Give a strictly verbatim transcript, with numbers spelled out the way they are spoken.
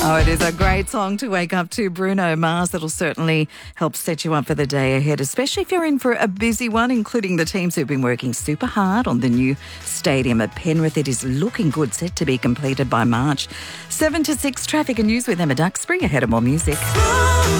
Oh, it is a great song to wake up to. Bruno Mars. That'll certainly help set you up for the day ahead, especially if you're in for a busy one, including the teams who've been working super hard on the new stadium at Penrith. It is looking good, set to be completed by March. Seven to six traffic and news with Emma Duxbury. Ahead of more music.